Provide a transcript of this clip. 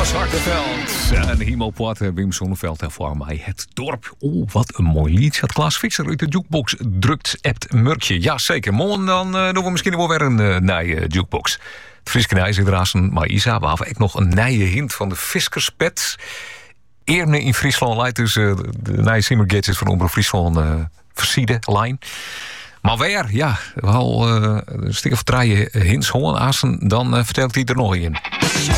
Bas Hartenveld en Himmelpoort, Wim Sonneveld en voor mij het dorp. Oh, wat een mooi liedje. Had Klaas Visser uit de jukebox drukt ebt Murkje. Jazeker, morgen dan doen we misschien wel weer een nieuwe jukebox. Het Friske Nij zit razen, maar Isa, we hebben ook nog een nieuwe hint van de Fiskerspet. Eerder in Friesland leidt dus de nieuwe Simmergadget van Omroep Friesland versiede lijn. Maar weer, ja, wel een stuk of 3 hints horen, dan vertelt hij er nog in.